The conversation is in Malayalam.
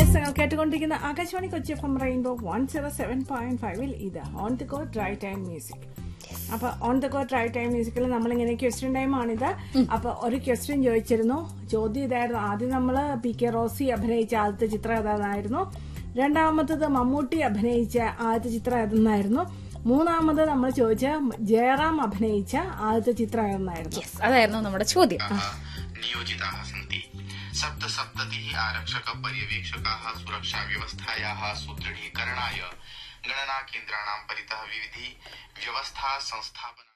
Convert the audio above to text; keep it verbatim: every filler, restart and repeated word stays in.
നിങ്ങൾ കേട്ടുകൊണ്ടിരിക്കുന്ന Akashvani Kochi F M rainbow one zero seven point ഫൈവിൽ ഇത് on the go dry time music. അപ്പൊ on the go dry time മ്യൂസിക്കിൽ നമ്മളിങ്ങനെ ക്വസ്റ്റ്യൻ ടൈമാണിത്. അപ്പൊ ഒരു ക്വസ്റ്റ്യൻ ചോദിച്ചിരുന്നു. ചോദ്യം ഇതായിരുന്നു. ആദ്യം നമ്മള് പി കെ റോസി അഭിനയിച്ച ആദ്യത്തെ ചിത്രം ഏതായിരുന്നു, രണ്ടാമത്തത് മമ്മൂട്ടി അഭിനയിച്ച ആദ്യത്തെ ചിത്രം ഏതെന്നായിരുന്നു, മൂന്നാമത് നമ്മൾ ചോദിച്ച ജയറാം അഭിനയിച്ച ആദ്യത്തെ ചിത്രം ഏതെന്നായിരുന്നു. അതായിരുന്നു നമ്മുടെ ചോദ്യം. सप्तसप्ततिः आरक्षक पर्यवेक्षकाः सुरक्षा व्यवस्थायाः सुदृढीकरणाय गणना केन्द्राणां परितः विविधि व्यवस्था संस्थापना